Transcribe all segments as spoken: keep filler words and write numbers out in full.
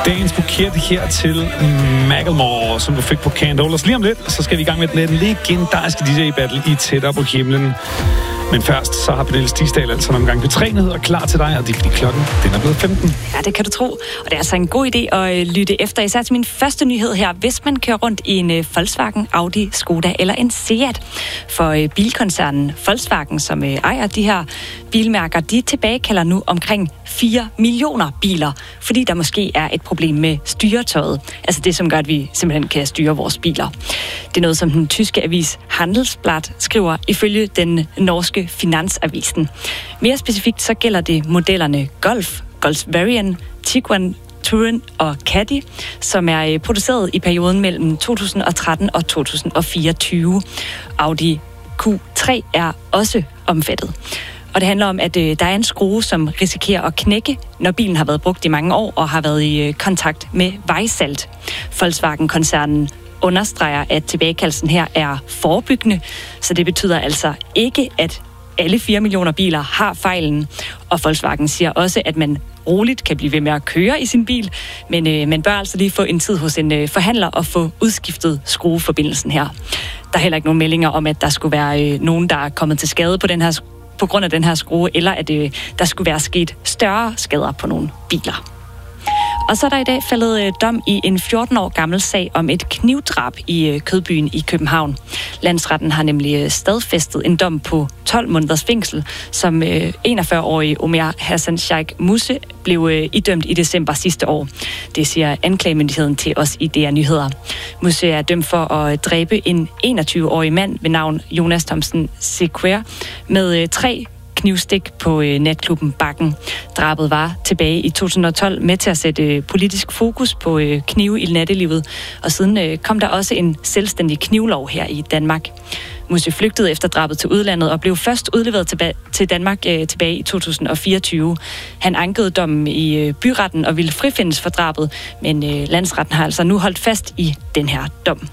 Dagens buket her til Macklemore, som du fik på Candles. Lige om lidt, så skal vi i gang med den legendariske D J-battle i Tættere på himlen. Men først, så har Pernille Stisdal altså en omgang betræenheder klar til dig, og det er fordi klokken, den er blevet femten. Ja, det kan du tro. Og det er altså en god idé at lytte efter, især til min første nyhed her. Hvis man kører rundt i en Volkswagen, Audi, Skoda eller en Seat. For bilkoncernen Volkswagen, som ejer de her bilmærker, de tilbagekalder nu omkring fire millioner biler, fordi der måske er et problem med styretøjet. Altså det, som gør, at vi simpelthen kan styre vores biler. Det er noget, som den tyske avis Handelsblatt skriver ifølge den norske Finansavisen. Mere specifikt så gælder det modellerne Golf, Volkswagen, Tiguan, Touran og Caddy, som er produceret i perioden mellem to tusind og tretten og to tusind og fireogtyve. Audi Q tre er også omfattet. Og det handler om, at øh, der er en skrue, som risikerer at knække, når bilen har været brugt i mange år og har været i øh, kontakt med vejsalt. Volkswagen-koncernen understreger, at tilbagekaldelsen her er forebyggende, så det betyder altså ikke, at alle fire millioner biler har fejlen. Og Volkswagen siger også, at man roligt kan blive ved med at køre i sin bil, men øh, man bør altså lige få en tid hos en øh, forhandler og få udskiftet skrueforbindelsen her. Der er heller ikke nogen meldinger om, at der skulle være øh, nogen, der er kommet til skade på den her skrue, på grund af den her skrue, eller at øh, der skulle være sket større skader på nogle biler. Og så er der i dag faldet øh, dom i en fjorten år gammel sag om et knivdrab i øh, Kødbyen i København. Landsretten har nemlig øh, stadfæstet en dom på tolv måneders fængsel, som øh, enogfyrre-årige Omer Hassan Sheikh Muse blev øh, idømt i december sidste år. Det siger anklagemyndigheden til os i D R Nyheder. Muse er dømt for at dræbe en enogtyve-årig mand ved navn Jonas Thomsen Sequer med øh, tre knivstik på øh, natklubben Bakken. Drabet var tilbage i to tusind og tolv med til at sætte øh, politisk fokus på øh, knive i nattelivet, og siden øh, kom der også en selvstændig knivlov her i Danmark. Muse flygtede efter drabet til udlandet og blev først udleveret tilbage, til Danmark øh, tilbage i to tusind og fireogtyve. Han ankede dommen i øh, byretten og ville frifindes for drabet, men øh, landsretten har altså nu holdt fast i den her dom.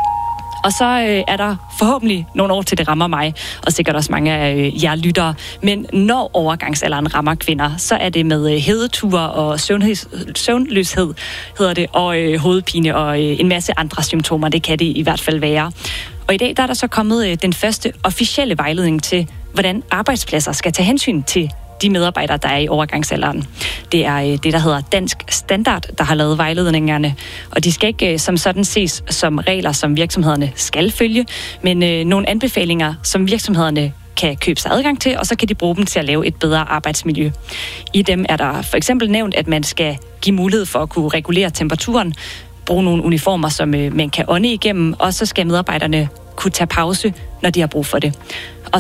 Og så øh, er der forhåbentlig nogle år til det rammer mig, og sikkert også mange af øh, jer lyttere. Men når overgangsalderen rammer kvinder, så er det med øh, hedeture og søvnheds, søvnløshed, hedder det, og øh, hovedpine og øh, en masse andre symptomer. Det kan det i hvert fald være. Og i dag der er der så kommet øh, den første officielle vejledning til, hvordan arbejdspladser skal tage hensyn til de medarbejdere, der er i overgangsalderen. Det er det, der hedder Dansk Standard, der har lavet vejledningerne, og de skal ikke som sådan ses som regler, som virksomhederne skal følge, men øh, nogle anbefalinger, som virksomhederne kan købe sig adgang til, og så kan de bruge dem til at lave et bedre arbejdsmiljø. I dem er der for eksempel nævnt, at man skal give mulighed for at kunne regulere temperaturen, bruge nogle uniformer, som øh, man kan ånde igennem, og så skal medarbejderne kunne tage pause, når de har brug for det. Og